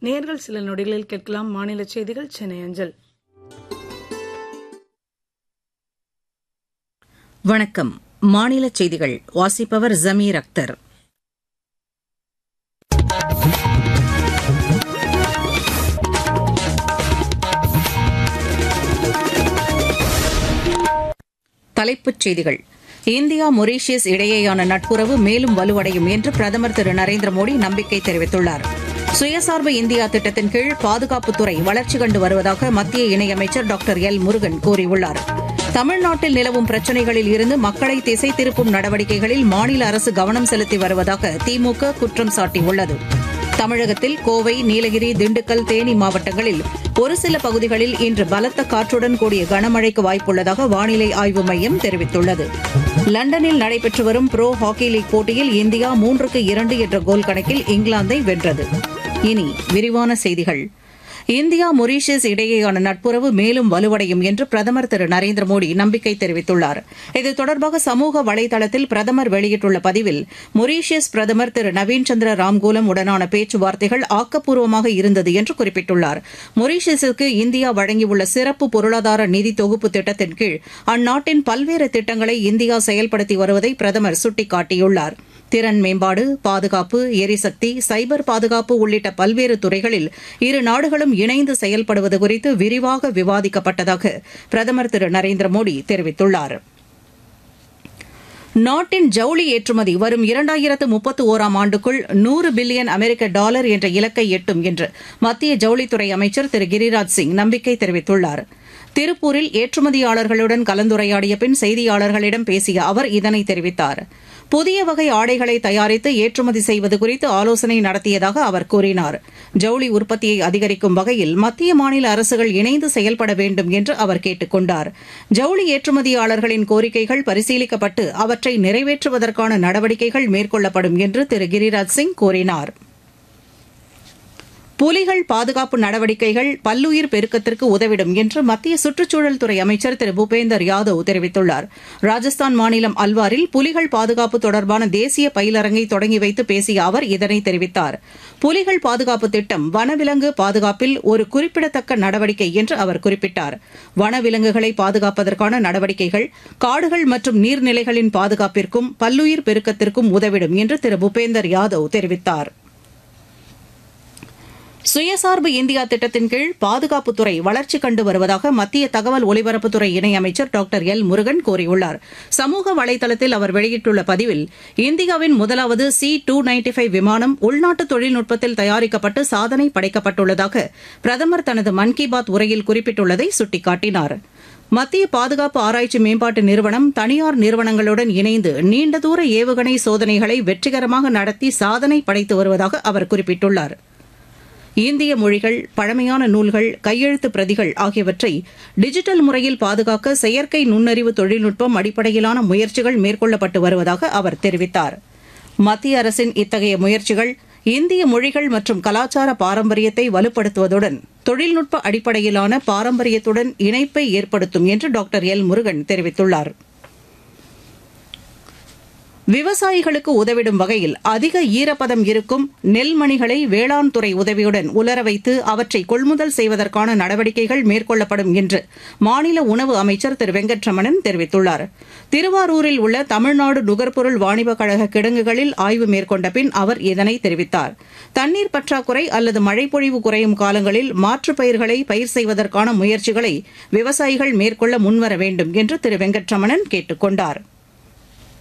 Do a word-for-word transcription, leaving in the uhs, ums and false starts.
நேர்கள் சில நொடிகளில் கேட்கலாம் மாநில செய்திகள் சென்னை அஞ்சல். வணக்கம். மாநில செய்திகள் வாசிப்பவர் ஜமீர் அக்தர். தலைப்புச் செய்திகள். இந்தியா மொரீஷியஸ் இடையேயான நட்புறவு மேலும் வலுவடையும் என்று பிரதமர் திரு நரேந்திர மோடி நம்பிக்கை தெரிவித்துள்ளார். சுயசார்பு இந்தியா திட்டத்தின் கீழ் பாதுகாப்புத்துறை வளர்ச்சி கண்டு வருவதாக மத்திய இணையமைச்சர் டாக்டர் எல் முருகன் கூறியுள்ளார். தமிழ்நாட்டில் நிலவும் பிரச்சினைகளில் இருந்து மக்களை திசை திருப்பும் நடவடிக்கைகளில் மாநில அரசு கவனம் செலுத்தி வருவதாக திமுக குற்றம் சாட்டியுள்ளது. தமிழகத்தில் கோவை, நீலகிரி, திண்டுக்கல், தேனி மாவட்டங்களில் ஒரு சில பகுதிகளில் இன்று பலத்த காற்றுடன் கூடிய கனமழைக்கு வாய்ப்புள்ளதாக வானிலை ஆய்வு மையம் தெரிவித்துள்ளது. லண்டனில் நடைபெற்று வரும் புரோ ஹாக்கி லீக் போட்டியில் இந்தியா மூன்றுக்கு இரண்டு என்ற கோல் கணக்கில் இங்கிலாந்தை வென்றது. இனி விரிவான செய்திகள். இந்தியா மொரீஷியஸ் இடையேயான நட்புறவு மேலும் வலுவடையும் என்று பிரதமர் திரு நரேந்திர மோடி நம்பிக்கை தெரிவித்துள்ளார். இது தொடர்பாக சமூக வலைதளத்தில் பிரதமர் வெளியிட்டுள்ள பதிவில், மொரீஷியஸ் பிரதமர் திரு நவீன் சந்திர ராம்கூலம் உடனான பேச்சுவார்த்தைகள் ஆக்கப்பூர்வமாக இருந்தது என்று குறிப்பிட்டுள்ளார். மொரீஷியஸுக்கு இந்தியா வழங்கியுள்ள சிறப்பு பொருளாதார நிதி தொகுப்பு திட்டத்தின் கீழ் அந்நாட்டின் பல்வேறு திட்டங்களை இந்தியா செயல்படுத்தி வருவதை பிரதமர் சுட்டிக்காட்டியுள்ளார். திறன் மேம்பாடு, பாதுகாப்பு, எரிசக்தி, சைபர் பாதுகாப்பு உள்ளிட்ட பல்வேறு துறைகளில் இரு நாடுகளும் இணைந்து செயல்படுவது குறித்து விரிவாக விவாதிக்கப்பட்டதாக பிரதமர் திரு நரேந்திர மோடி தெரிவித்துள்ளார். நாட்டின் ஜவுளி ஏற்றுமதி வரும் இரண்டாயிரத்து முப்பத்து ஓராம் ஆண்டுக்குள் நூறு பில்லியன் அமெரிக்க டாலர் என்ற இலக்கை எட்டும் என்று மத்திய ஜவுளித்துறை அமைச்சர் திரு கிரிராஜ் சிங் நம்பிக்கை தெரிவித்துள்ளார். திருப்பூரில் ஏற்றுமதியாளர்களுடன் கலந்துரையாடிய பின் செய்தியாளர்களிடம் பேசிய அவர் இதனை தெரிவித்தார். புதிய வகை ஆடைகளை தயாரித்து ஏற்றுமதி செய்வது குறித்து ஆலோசனை நடத்தியதாக அவர் கூறினார். ஜவுளி உற்பத்தியை அதிகரிக்கும் வகையில் மத்திய மாநில அரசுகள் இணைந்து செயல்பட வேண்டும் என்று அவர் கேட்டுக் கொண்டார். ஜவுளி ஏற்றுமதியாளர்களின் கோரிக்கைகள் பரிசீலிக்கப்பட்டு அவற்றை நிறைவேற்றுவதற்கான நடவடிக்கைகள் மேற்கொள்ளப்படும் என்று திரு கிரிராஜ் சிங் கூறினார். புலிகள் பாதுகாப்பு நடவடிக்கைகள் பல்லுயிர் பெருக்கத்திற்கு உதவிடும் என்று மத்திய சுற்றுச்சூழல் துறை அமைச்சர் திரு பூபேந்தர் யாதவ் தெரிவித்துள்ளார். ராஜஸ்தான் மாநிலம் அல்வாரில் புலிகள் பாதுகாப்பு தொடர்பான தேசிய பயிலரங்கை தொடங்கி வைத்து பேசிய அவர் இதனை தெரிவித்தார். புலிகள் பாதுகாப்பு திட்டம் வனவிலங்கு பாதுகாப்பில் ஒரு குறிப்பிடத்தக்க நடவடிக்கை என்று அவர் குறிப்பிட்டார். வனவிலங்குகளை பாதுகாப்பதற்கான நடவடிக்கைகள் காடுகள் மற்றும் நீர்நிலைகளின் பாதுகாப்பிற்கும் பல்லுயிர் பெருக்கத்திற்கும் உதவிடும் என்று திரு பூபேந்தர் யாதவ் தெரிவித்தார். சுயசார்பு இந்தியா திட்டத்தின் கீழ் பாதுகாப்புத்துறை வளர்ச்சி கண்டு வருவதாக மத்திய தகவல் ஒலிபரப்புத்துறை இணையமைச்சர் டாக்டர் எல் முருகன் கூறியுள்ளார். சமூக வலைதளத்தில் அவர் வெளியிட்டுள்ள பதிவில், இந்தியாவின் முதலாவது சி டூ நைன்டி ஃபைவ் விமானம் உள்நாட்டு தொழில்நுட்பத்தில் தயாரிக்கப்பட்டு சாதனை படைக்கப்பட்டுள்ளதாக பிரதமர் தனது மன் கி பாத் உரையில் குறிப்பிட்டுள்ளதை சுட்டிக்காட்டினார். மத்திய பாதுகாப்பு ஆராய்ச்சி மேம்பாட்டு நிறுவனம் தனியார் நிறுவனங்களுடன் இணைந்து நீண்ட தூர ஏவுகணை சோதனைகளை வெற்றிகரமாக நடத்தி சாதனை படைத்து வருவதாக அவர் குறிப்பிட்டுள்ளார். இந்திய மொழிகள், பழமையான நூல்கள், கையெழுத்து பிரதிகள் ஆகியவற்றை டிஜிட்டல் முறையில் பாதுகாக்க செயற்கை நுண்ணறிவு தொழில்நுட்பம் அடிப்படையிலான முயற்சிகள் மேற்கொள்ளப்பட்டு வருவதாக அவர் தெரிவித்தார். மத்திய அரசின் இத்தகைய முயற்சிகள் இந்திய மொழிகள் மற்றும் கலாச்சார பாரம்பரியத்தை வலுப்படுத்துவதுடன் தொழில்நுட்ப அடிப்படையிலான பாரம்பரியத்துடன் இணைப்பை ஏற்படுத்தும் என்று டாக்டர் எல் முருகன் தெரிவித்துள்ளார். விவசாயிகளுக்கு உதவிடும் வகையில் அதிக ஈரப்பதம் இருக்கும் நெல்மணிகளை வேளாண் துறை உதவியுடன் உலர வைத்து அவற்றை கொள்முதல் செய்வதற்கான நடவடிக்கைகள் மேற்கொள்ளப்படும் என்று மாநில உணவு அமைச்சர் திரு வெங்கட்ரமணன் தெரிவித்துள்ளார். திருவாரூரில் உள்ள தமிழ்நாடு நுகர்பொருள் வாணிபக் கழக கிடங்குகளில் ஆய்வு மேற்கொண்ட பின் அவர் இதனை தெரிவித்தார். தண்ணீர் பற்றாக்குறை அல்லது மழைப்பொழிவு குறையும் காலங்களில் மாற்றுப் பயிர்களை பயிர் செய்வதற்கான முயற்சிகளை விவசாயிகள் மேற்கொள்ள முன்வர வேண்டும் என்று திரு வெங்கட்ரமணன் கேட்டுக் கொண்டாா்.